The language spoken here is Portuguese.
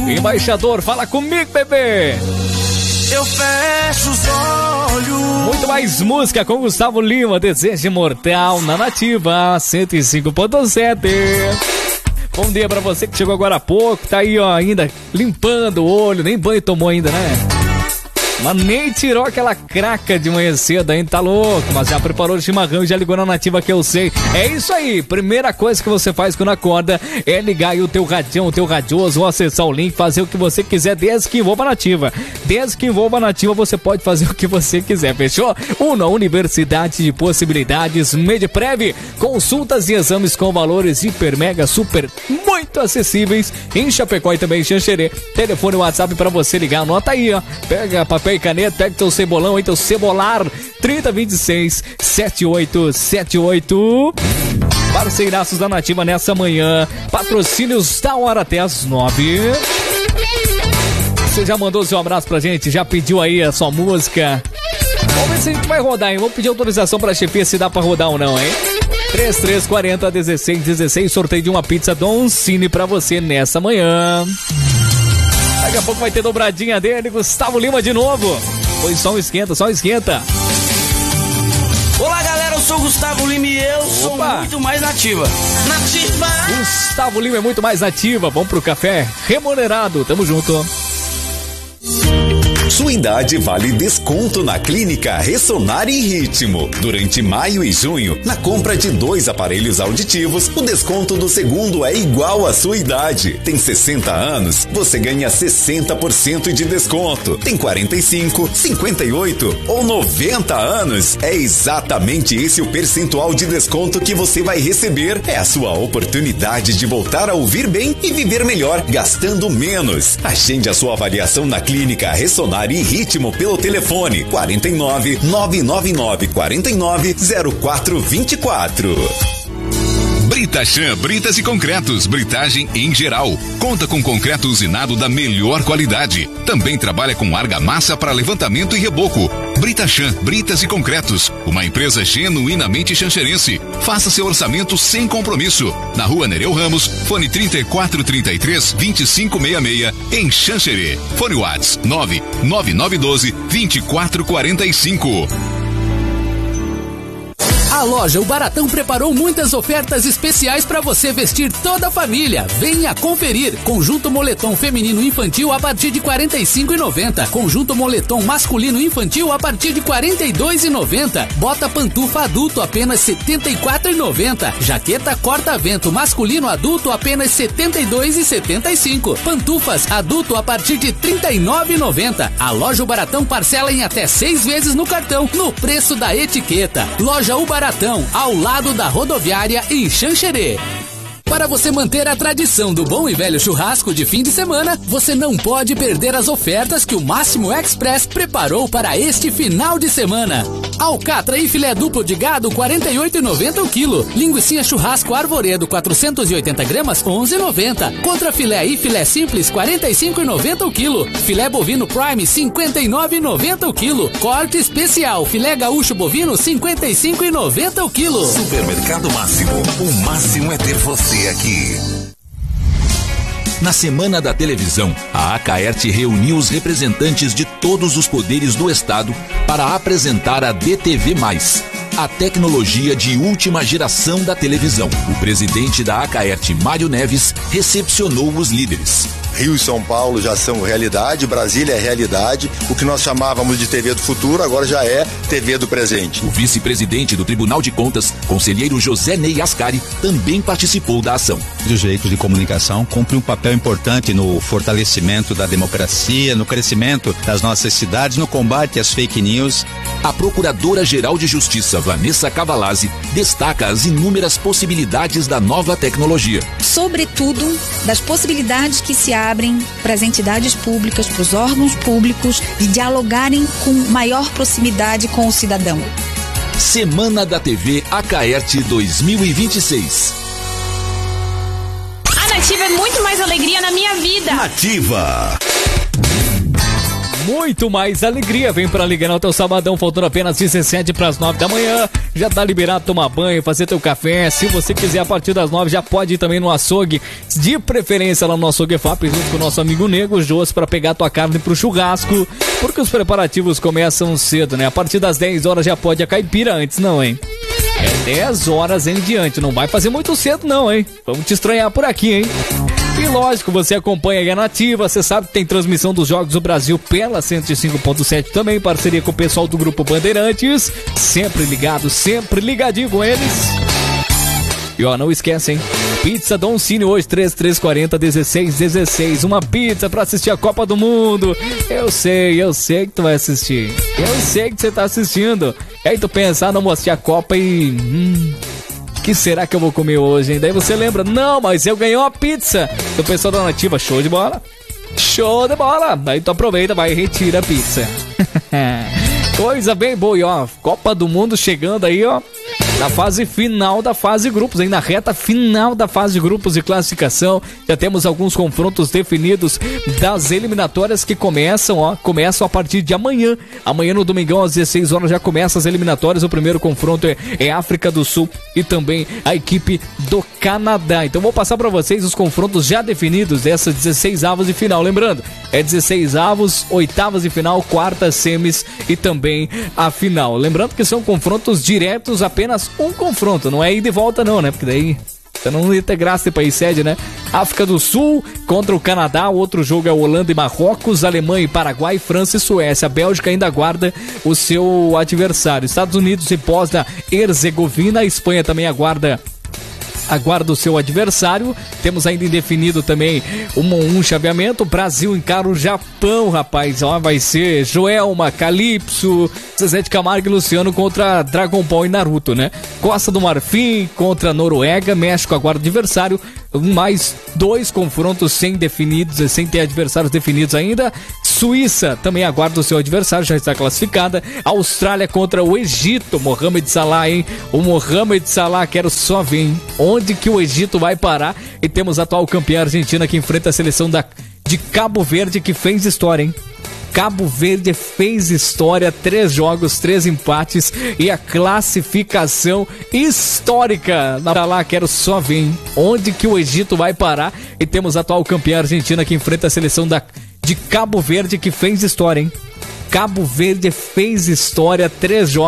Embaixador, fala comigo, bebê. Eu fecho os olhos. Muito mais música com Gustavo Lima, Desejo Imortal na Nativa 105.7. Bom dia pra você que chegou agora há pouco, tá aí ó, ainda limpando o olho, nem banho tomou ainda, né? Mas nem tirou aquela craca de manhã cedo ainda, tá louco. Mas já preparou o chimarrão e já ligou na Nativa que eu sei. É isso aí, primeira coisa que você faz quando acorda é ligar aí o teu radião, o teu radioso, ou acessar o link, fazer o que você quiser, desde que envolva a Nativa. Desde que envolva a Nativa, você pode fazer o que você quiser, fechou? Una Universidade de Possibilidades, Medprev, consultas e exames com valores hiper, mega, super, muito acessíveis em Chapecó e também em Xanxerê. Telefone e WhatsApp pra você ligar, anota aí, ó. Pega papel e caneta, pega teu cebolão aí, teu cebolar, 3026-7878. Parceiraços da Nativa nessa manhã, patrocínios da hora até as 9. Você já mandou seu abraço pra gente, já pediu aí a sua música. Vamos ver se a gente vai rodar, hein? Vamos pedir autorização pra chefia se dá pra rodar ou não, hein? 3340-1616, sorteio de uma pizza Don Cine pra você nessa manhã. Daqui a pouco vai ter dobradinha dele, Gustavo Lima de novo. Foi só um esquenta, só um esquenta. Olá galera, eu sou o Gustavo Lima e eu sou muito mais nativa. Nativa! Gustavo Lima é muito mais nativa. Vamos pro café remunerado, tamo junto. Sua idade vale desconto na Clínica Ressonar em Ritmo. Durante maio e junho, na compra de 2 aparelhos auditivos, o desconto do segundo é igual à sua idade. Tem 60 anos, você ganha 60% de desconto. Tem 45, 58 ou 90 anos. É exatamente esse o percentual de desconto que você vai receber. É a sua oportunidade de voltar a ouvir bem e viver melhor, gastando menos. Agende a sua avaliação na Clínica Ressonar e Ritmo pelo telefone 49 999 49 0424. Britachan, britas e concretos, britagem em geral. Conta com concreto usinado da melhor qualidade. Também trabalha com argamassa para levantamento e reboco. Britachan, britas e concretos, uma empresa genuinamente xanxerense. Faça seu orçamento sem compromisso. Na Rua Nereu Ramos, fone 3433-2566, em Xanxerê. Fone WhatsApp 99912-2445. A loja O Baratão preparou muitas ofertas especiais para você vestir toda a família. Venha conferir. Conjunto moletom feminino infantil a partir de R$ 45,90. Conjunto moletom masculino infantil a partir de R$ 42,90. Bota pantufa adulto apenas R$ 74,90. Jaqueta corta-vento masculino adulto apenas R$ 72,75. Pantufas adulto a partir de R$ 39,90. A loja O Baratão parcela em até 6 vezes no cartão, no preço da etiqueta. Loja O Baratão, ao lado da rodoviária em Xanxerê. Para você manter a tradição do bom e velho churrasco de fim de semana, você não pode perder as ofertas que o Máximo Express preparou para este final de semana. Alcatra e filé duplo de gado, R$ 48,90 o quilo. Linguiça churrasco Arvoredo, 480 gramas, R$ 11,90. Contra filé e filé simples, R$ 45,90 o quilo. Filé bovino Prime, R$ 59,90 o quilo. Corte especial, filé gaúcho bovino, R$ 55,90 o quilo. Supermercado Máximo, o máximo é ter você aqui. Na Semana da Televisão, a Acaert reuniu os representantes de todos os poderes do Estado para apresentar a DTV+, a tecnologia de última geração da televisão. O presidente da Acaert, Mário Neves, recepcionou os líderes. Rio e São Paulo já são realidade, Brasília é realidade, o que nós chamávamos de TV do futuro agora já é TV do presente. O vice-presidente do Tribunal de Contas, conselheiro José Ney Ascari, também participou da ação. Os veículos de comunicação cumprem um papel importante no fortalecimento da democracia, no crescimento das nossas cidades, no combate às fake news. A Procuradora-Geral de Justiça, Vanessa Cavalazzi, destaca as inúmeras possibilidades da nova tecnologia. Sobretudo, das possibilidades que se abrem para as entidades públicas, para os órgãos públicos, de dialogarem com maior proximidade com o cidadão. Semana da TV Acaert 2026. A Nativa é muito mais alegria na minha vida. Nativa. muito mais alegria. Vem pra ligar no teu sabadão, faltando apenas 17 para as 9 da manhã. Já tá liberado tomar banho, fazer teu café. Se você quiser a partir das 9, já pode ir também no açougue, de preferência lá no açougue FAP, junto com o nosso amigo Nego Jôs, pra pegar tua carne pro churrasco, porque os preparativos começam cedo, né? A partir das 10 horas já pode a caipira, antes não, hein? É 10 horas em diante, não vai fazer muito cedo não, hein? Vamos te estranhar por aqui, hein? E lógico, você acompanha aí a Nativa, você sabe que tem transmissão dos Jogos do Brasil pela 105.7 também, em parceria com o pessoal do Grupo Bandeirantes, sempre ligado, sempre ligadinho com eles. E ó, não esquece, hein? Pizza Don Cine hoje, 3340-1616. Uma pizza pra assistir a Copa do Mundo. Eu sei que tu vai assistir. Eu sei que você tá assistindo. E aí tu pensar, não vou assistir a Copa e... que será que eu vou comer hoje, hein? Daí você lembra, não, mas eu ganhei uma pizza do pessoal da Nativa. Show de bola. Show de bola. Daí tu aproveita, vai e retira a pizza. Coisa bem boa, e ó, Copa do Mundo chegando aí, ó, na fase final da fase grupos, aí na reta final da fase de grupos de classificação. Já temos alguns confrontos definidos das eliminatórias que começam a partir de amanhã. Amanhã no domingão às 16 horas já começam as eliminatórias. O primeiro confronto é África do Sul e também a equipe do Canadá. Então vou passar para vocês os confrontos já definidos dessas 16 avos de final. Lembrando, é 16 avos, oitavas de final, quartas, semis e também a final. Lembrando que são confrontos diretos, apenas um confronto, não é ida e volta não, né? Porque daí você não ia ter graça para ir sede, né? África do Sul contra o Canadá, o outro jogo é Holanda e Marrocos, Alemanha e Paraguai, França e Suécia. A Bélgica ainda aguarda o seu adversário. Estados Unidos e Bósnia-Herzegovina, a Espanha também aguarda o seu adversário. Temos ainda indefinido também um chaveamento. O Brasil encara o Japão, rapaz. Ó, vai ser Joelma, Calypso, Zezé de Camargo e Luciano contra Dragon Ball e Naruto, né? Costa do Marfim contra Noruega. México aguarda o adversário. Mais 2 confrontos sem ter adversários definidos ainda. Suíça também aguarda o seu adversário, já está classificada. Austrália contra o Egito. Mohamed Salah, hein? O Mohamed Salah, quero só ver, hein? Onde que o Egito vai parar? E temos a atual campeã argentina que enfrenta a seleção de Cabo Verde, que fez história, hein? Cabo Verde fez história, 3 jogos, 3 empates e a classificação histórica. Lá, quero só ver, hein? Onde que o Egito vai parar? E temos a atual campeã argentina que enfrenta a seleção de Cabo Verde, que fez história, hein? Cabo Verde fez história, 3 jogos.